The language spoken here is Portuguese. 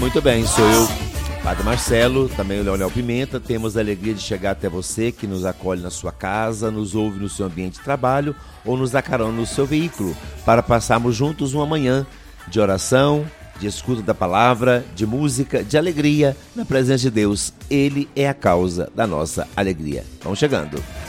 Muito bem, sou eu, Padre Marcelo, também o Leonel Pimenta. Temos a alegria de chegar até você que nos acolhe na sua casa, nos ouve no seu ambiente de trabalho ou nos dá carona no seu veículo, para passarmos juntos uma manhã de oração, de escuta da palavra, de música, de alegria na presença de Deus. Ele é a causa da nossa alegria. Vamos chegando.